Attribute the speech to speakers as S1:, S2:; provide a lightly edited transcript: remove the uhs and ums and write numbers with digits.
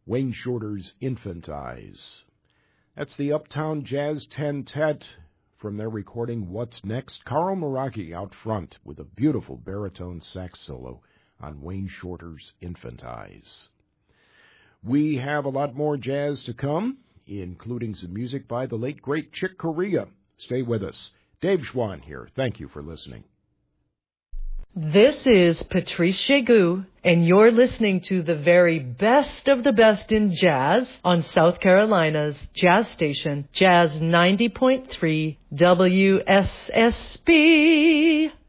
S1: Wayne Shorter's Infant Eyes. That's the Uptown Jazz Tentet from their recording What's Next. Carl Meraki out front with a beautiful baritone sax solo on Wayne Shorter's Infant Eyes. We have a lot more jazz to come, including some music by the late, great Chick Corea. Stay with us. Dave Schwann here. Thank you for listening.
S2: This is Patrice Chegu, and you're listening to the very best of the best in jazz on South Carolina's jazz station, Jazz 90.3 WSSB.